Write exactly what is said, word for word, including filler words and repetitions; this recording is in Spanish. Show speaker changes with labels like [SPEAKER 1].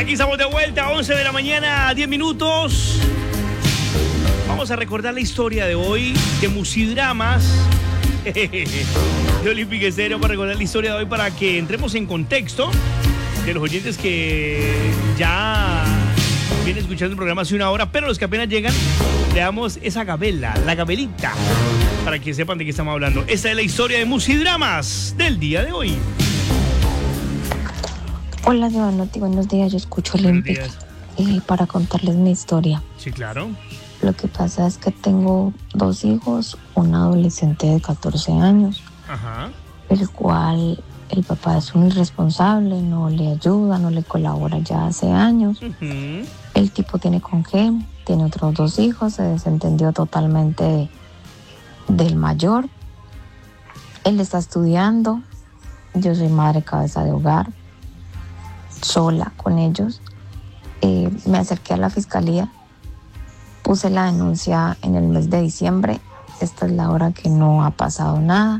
[SPEAKER 1] Aquí estamos de vuelta, once de la mañana, diez minutos. Vamos a recordar la historia de hoy de Musidramas de Olympic Estéreo, para recordar la historia de hoy, para que entremos en contexto de los oyentes que ya vienen escuchando el programa hace una hora, pero los que apenas llegan, le damos esa gabela, la gabelita, para que sepan de qué estamos hablando. Esta es la historia de Musidramas del día de hoy.
[SPEAKER 2] Hola, Giovanotti, buenos días. Yo escucho Olympic eh, para contarles mi historia.
[SPEAKER 1] Sí, claro.
[SPEAKER 2] Lo que pasa es que tengo dos hijos, un adolescente de catorce años,
[SPEAKER 1] Ajá.
[SPEAKER 2] el cual el papá es un irresponsable, no le ayuda, no le colabora ya hace años.
[SPEAKER 1] Uh-huh.
[SPEAKER 2] El tipo tiene congé, tiene otros dos hijos, se desentendió totalmente de, del mayor. Él está estudiando, yo soy madre cabeza de hogar, sola con ellos. Eh, me acerqué a la fiscalía, puse la denuncia en el mes de diciembre. Esta es la hora que no ha pasado nada.